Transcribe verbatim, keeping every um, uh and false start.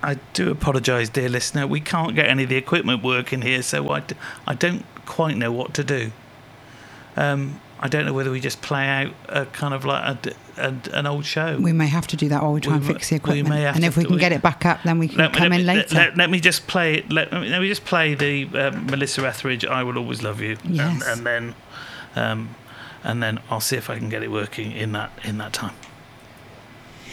I do apologise, dear listener. We can't get any of the equipment working here, so I, d- I don't quite know what to do. Um, I don't know whether we just play out a kind of like a, a, an old show. We may have to do that while we try We and m- fix the we equipment. may have and to if we do can it. get it back up, then we can Let me- come let in me- later. Let, let me just play it. Let, let me just play the um, Melissa Etheridge "I Will Always Love You," Yes. and, and then, um, and then I'll see if I can get it working in that in that time.